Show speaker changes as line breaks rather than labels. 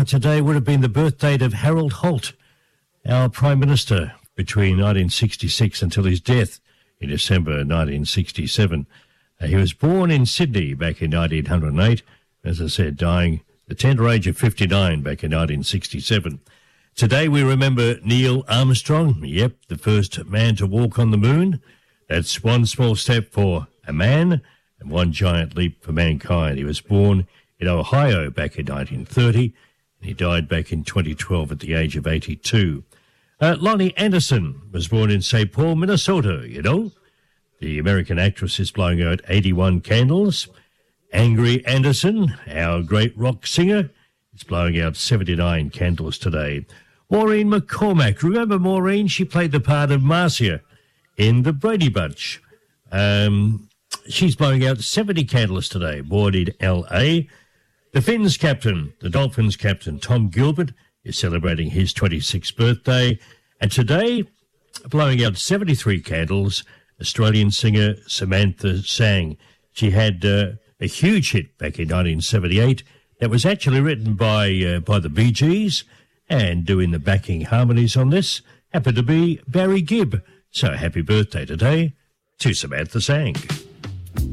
Today would have been the birth date of Harold Holt, our Prime Minister between 1966 until his death in December 1967. He was born in Sydney back in 1908, as I said, dying at the tender age of 59 back in 1967. Today we remember Neil Armstrong, the first man to walk on the moon. That's one small step for a man and one giant leap for mankind. He was born in Ohio back in 1930, and he died back in 2012 at the age of 82. Lonnie Anderson was born in St. Paul, Minnesota, you know. The American actress is blowing out 81 candles. Angry Anderson, our great rock singer, is blowing out 79 candles today. Maureen McCormack, remember Maureen? She played the part of Marcia in The Brady Bunch. She's blowing out 70 candles today, born in L.A. The Finns captain, the Dolphins captain, Tom Gilbert, is celebrating his 26th birthday. And today, blowing out 73 candles, Australian singer Samantha Sang. She had a huge hit back in 1978 that was actually written by the Bee Gees, and doing the backing harmonies on this happened to be Barry Gibb. So happy birthday today to Samantha Sang.